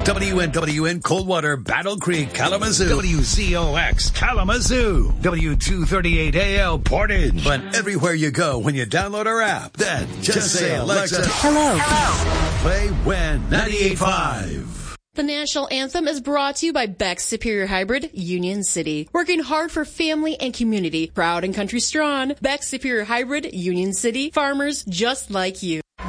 WNWN Coldwater, Battle Creek, Kalamazoo. WZOX, Kalamazoo. W238AL, Portage. But everywhere you go when you download our app, then just say, Alexa, hello. Play When 98.5. The national anthem is brought to you by Beck's Superior Hybrid, Union City. Working hard for family and community. Proud and country strong. Beck's Superior Hybrid, Union City. Farmers just like you.